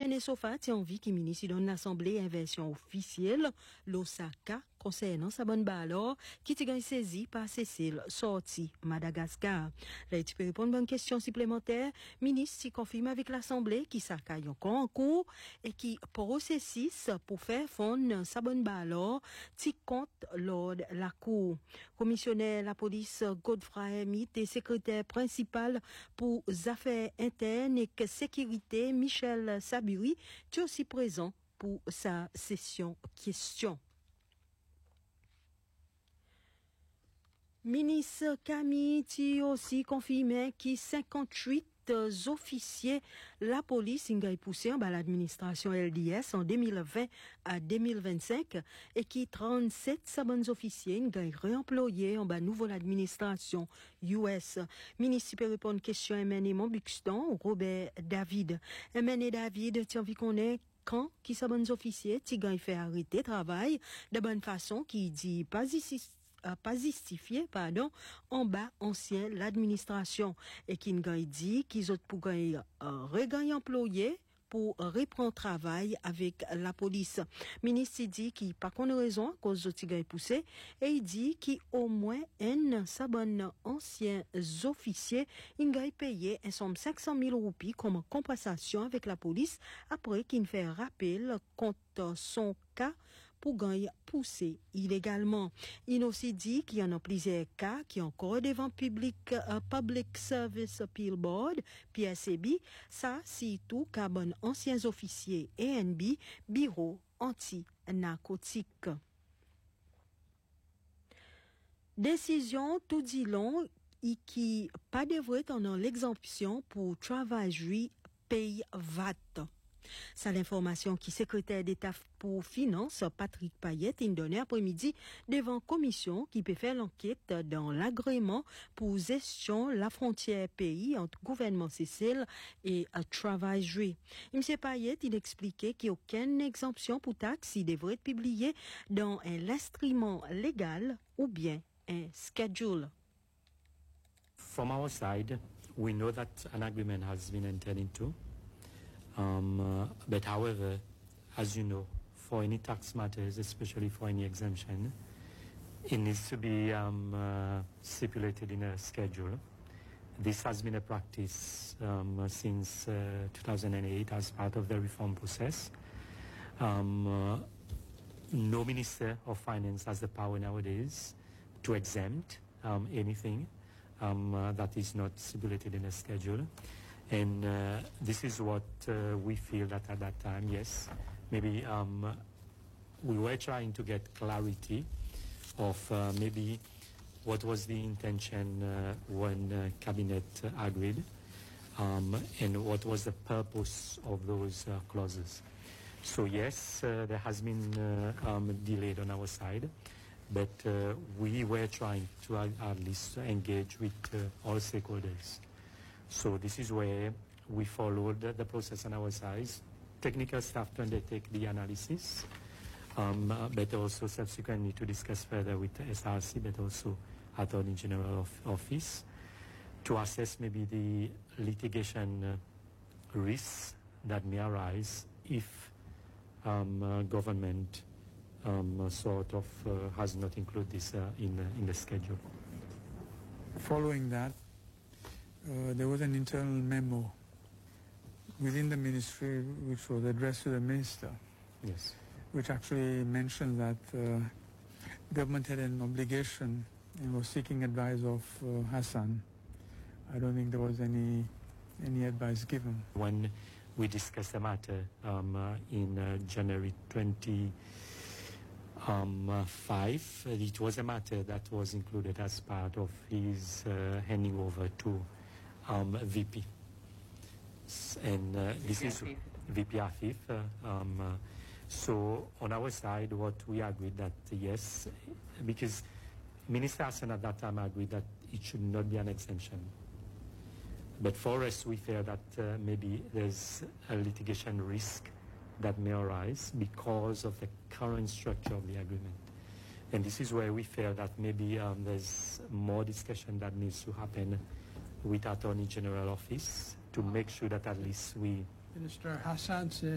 MNE Sofa tient envie qui ministre donne l'Assemblée inversion officielle, l'Osaka, concernant sa bonne alors qui t'est saisi par Cécile sorti Madagascar. Là, tu peux répondre à une question supplémentaire. Ministre s'y confirme avec l'Assemblée qui s'accueille encore en cours et qui processus pour faire fondre sa bonne alors t'y compte lors de la cour. Commissionnaire la police Godfrey Hermite et secrétaire principal pour affaires internes et sécurité Michel Saburi, tu es aussi présent pour sa session question. Ministre Camille ti aussi confirmé qui 58 officiers la police a poussé en bas l'administration LDS en 2020 à 2025 et qui 37 sabons officiers ont réemployé en bas nouveau l'administration US. Ministre peut répondre question MNE Buxton Robert David. MNE David tu envie qu'on est quand qui sabons officiers ti fait arrêter travail de bonne façon qui dit pas justifié en bas ancien l'administration et qui dit qu'ils ont pour regagner employés pour reprendre travail avec la police. Ministre dit qu'il pas qu'on raison à cause de tigay poussé et il dit qu'au moins un sabon ancien officier il a payé un somme 500 000 roupies comme compensation avec la police après qu'il fait rappel contre son cas pour gagner poussé illégalement. Il aussi dit qu'il y en a plusieurs cas qui ont encore devant Public Service Appeal Board, PSAB, ça c'est tout carbone anciens officiers ANB, bureau anti-narcotique. Décision tout dit long et qui pas devrait en l'exemption pour travaillerie paye VAT. C'est l'information qui secrétaire d'État pour Finances Patrick Payet a donné après-midi devant commission qui peut faire l'enquête dans l'agrément pour gestion la frontière pays entre gouvernement Seychelles et travaillerie. M. Payet il expliquait qu'il n'y a aucune exemption pour taxe qui devrait être publiée dans un instrument légal ou bien un schedule. From our side, we know that an agreement has been entered into. But however, as you know, for any tax matters, especially for any exemption, it needs to be stipulated in a schedule. This has been a practice since 2008 as part of the reform process. No Minister of Finance has the power nowadays to exempt anything that is not stipulated in a schedule. And this is what we feel that at that time, yes, maybe we were trying to get clarity of maybe what was the intention when Cabinet agreed and what was the purpose of those clauses. So yes, there has been delayed on our side, but we were trying to at least engage with all stakeholders. So this is where we followed the process on our side. Technical staff to undertake the analysis, but also subsequently to discuss further with the SRC, but also Attorney General Office, to assess maybe the litigation risks that may arise if government sort of has not included this in the schedule. Following that, there was an internal memo within the ministry which was addressed to the minister. Yes. Which actually mentioned that government had an obligation and was seeking advice of Hassan. I don't think there was any advice given. When we discussed the matter in January 25, it was a matter that was included as part of his handing over to VP. And this is VP Afif. So on our side, what we agreed that yes, because Minister Hassan at that time agreed that it should not be an exemption. But for us, we fear that maybe there's a litigation risk that may arise because of the current structure of the agreement. And this is where we fear that maybe there's more discussion that needs to happen with Attorney General Office to make sure that at least we... Minister Hassan said